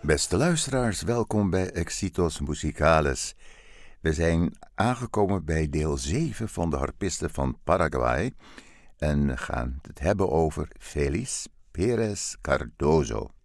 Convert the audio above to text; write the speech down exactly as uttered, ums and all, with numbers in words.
Beste luisteraars, welkom bij Exitos Musicales. We zijn aangekomen bij deel zeven van de harpisten van Paraguay en we gaan het hebben over Félix Pérez Cardoso.